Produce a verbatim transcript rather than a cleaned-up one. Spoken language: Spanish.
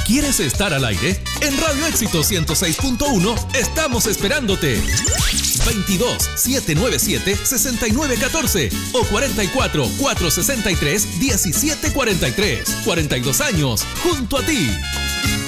¿Quieres estar al aire? En Radio Éxito ciento seis punto uno estamos esperándote. veintidós, setecientos noventa y siete, sesenta y nueve catorce o cuarenta y cuatro, cuatrocientos sesenta y tres, diecisiete cuarenta y tres. cuarenta y dos años junto a ti.